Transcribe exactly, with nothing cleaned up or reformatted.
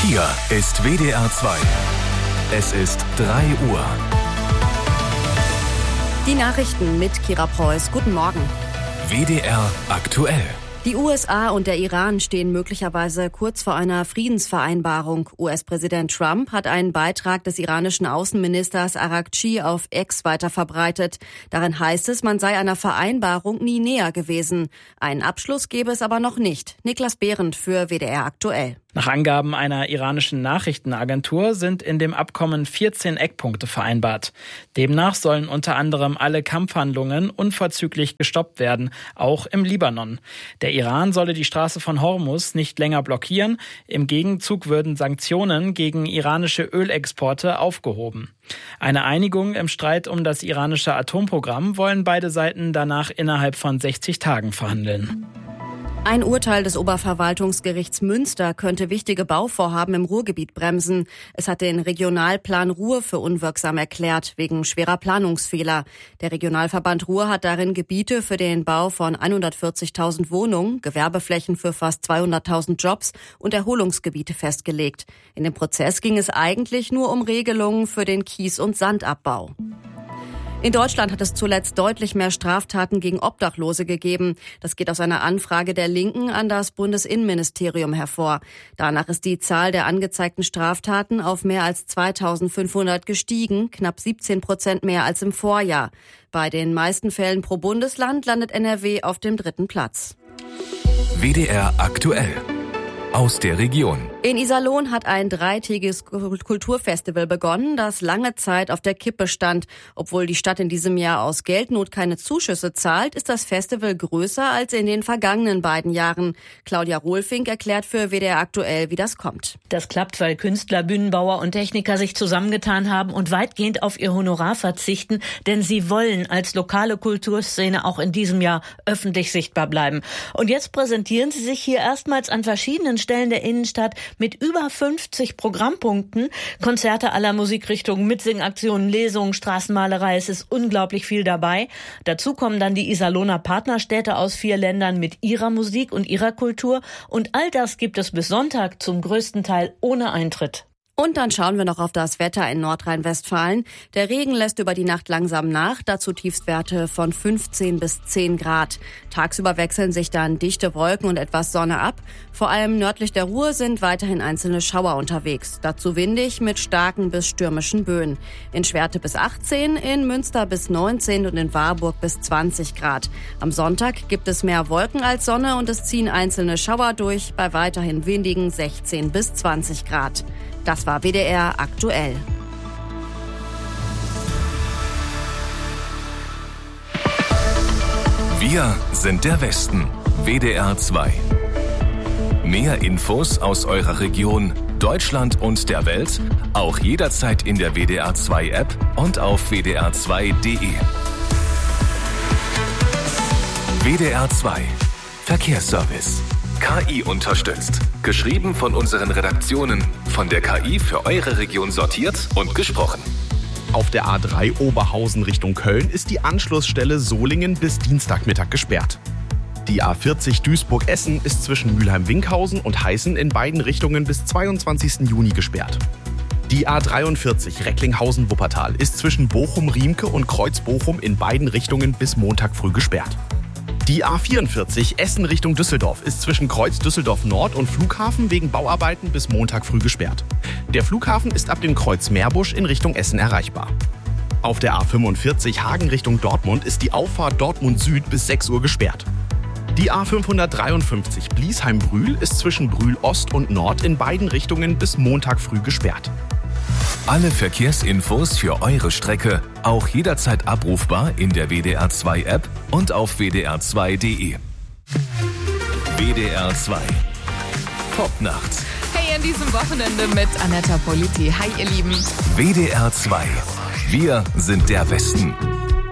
Hier ist W D R zwei. Es ist drei Uhr. Die Nachrichten mit Kira Preuß. Guten Morgen. W D R aktuell. Die U S A und der Iran stehen möglicherweise kurz vor einer Friedensvereinbarung. U S-Präsident Trump hat einen Beitrag des iranischen Außenministers Araghchi auf X weiterverbreitet. Darin heißt es, man sei einer Vereinbarung nie näher gewesen. Einen Abschluss gebe es aber noch nicht. Niklas Behrendt für W D R aktuell. Nach Angaben einer iranischen Nachrichtenagentur sind in dem Abkommen vierzehn Eckpunkte vereinbart. Demnach sollen unter anderem alle Kampfhandlungen unverzüglich gestoppt werden, auch im Libanon. Der Iran solle die Straße von Hormuz nicht länger blockieren. Im Gegenzug würden Sanktionen gegen iranische Ölexporte aufgehoben. Eine Einigung im Streit um das iranische Atomprogramm wollen beide Seiten danach innerhalb von sechzig Tagen verhandeln. Ein Urteil des Oberverwaltungsgerichts Münster könnte wichtige Bauvorhaben im Ruhrgebiet bremsen. Es hat den Regionalplan Ruhr für unwirksam erklärt, wegen schwerer Planungsfehler. Der Regionalverband Ruhr hat darin Gebiete für den Bau von hundertvierzigtausend Wohnungen, Gewerbeflächen für fast zweihunderttausend Jobs und Erholungsgebiete festgelegt. In dem Prozess ging es eigentlich nur um Regelungen für den Kies- und Sandabbau. In Deutschland hat es zuletzt deutlich mehr Straftaten gegen Obdachlose gegeben. Das geht aus einer Anfrage der Linken an das Bundesinnenministerium hervor. Danach ist die Zahl der angezeigten Straftaten auf mehr als zweitausendfünfhundert gestiegen, knapp siebzehn Prozent mehr als im Vorjahr. Bei den meisten Fällen pro Bundesland landet N R W auf dem dritten Platz. W D R aktuell. Aus der Region. In Iserlohn hat ein dreitägiges Kulturfestival begonnen, das lange Zeit auf der Kippe stand. Obwohl die Stadt in diesem Jahr aus Geldnot keine Zuschüsse zahlt, ist das Festival größer als in den vergangenen beiden Jahren. Claudia Rohlfink erklärt für W D R aktuell, wie das kommt. Das klappt, weil Künstler, Bühnenbauer und Techniker sich zusammengetan haben und weitgehend auf ihr Honorar verzichten, denn sie wollen als lokale Kulturszene auch in diesem Jahr öffentlich sichtbar bleiben. Und jetzt präsentieren sie sich hier erstmals an verschiedenen Stellen der Innenstadt mit über fünfzig Programmpunkten, Konzerte aller Musikrichtungen, Mitsingaktionen, Lesungen, Straßenmalerei, es ist unglaublich viel dabei. Dazu kommen dann die Iserlohner Partnerstädte aus vier Ländern mit ihrer Musik und ihrer Kultur und all das gibt es bis Sonntag zum größten Teil ohne Eintritt. Und dann schauen wir noch auf das Wetter in Nordrhein-Westfalen. Der Regen lässt über die Nacht langsam nach, dazu Tiefstwerte von fünfzehn bis zehn Grad. Tagsüber wechseln sich dann dichte Wolken und etwas Sonne ab. Vor allem nördlich der Ruhr sind weiterhin einzelne Schauer unterwegs. Dazu windig mit starken bis stürmischen Böen. In Schwerte bis achtzehn, in Münster bis neunzehn und in Warburg bis zwanzig Grad. Am Sonntag gibt es mehr Wolken als Sonne und es ziehen einzelne Schauer durch, bei weiterhin windigen sechzehn bis zwanzig Grad. Das war W D R aktuell. Wir sind der Westen. W D R zwei. Mehr Infos aus eurer Region, Deutschland und der Welt, auch jederzeit in der W D R zwei App und auf w d r zwei punkt d e. W D R zwei. Verkehrsservice. K I unterstützt. Geschrieben von unseren Redaktionen. Von der K I für eure Region sortiert und gesprochen. Auf der A drei Oberhausen Richtung Köln ist die Anschlussstelle Solingen bis Dienstagmittag gesperrt. Die A vierzig Duisburg-Essen ist zwischen Mülheim-Winkhausen und Heißen in beiden Richtungen bis zweiundzwanzigsten Juni gesperrt. Die A dreiundvierzig Recklinghausen-Wuppertal ist zwischen Bochum-Riemke und Kreuz-Bochum in beiden Richtungen bis Montag früh gesperrt. Die A vierundvierzig Essen Richtung Düsseldorf ist zwischen Kreuz Düsseldorf Nord und Flughafen wegen Bauarbeiten bis Montag früh gesperrt. Der Flughafen ist ab dem Kreuz Meerbusch in Richtung Essen erreichbar. Auf der A fünfundvierzig Hagen Richtung Dortmund ist die Auffahrt Dortmund Süd bis sechs Uhr gesperrt. Die A fünfhundertdreiundfünfzig Bliesheim-Brühl ist zwischen Brühl Ost und Nord in beiden Richtungen bis Montag früh gesperrt. Alle Verkehrsinfos für eure Strecke auch jederzeit abrufbar in der W D R zwei App und auf w d r zwei punkt d e. W D R zwei. Popnacht. Hey, an diesem Wochenende mit Anetta Politi. Hi, ihr Lieben. W D R zwei. Wir sind der Westen.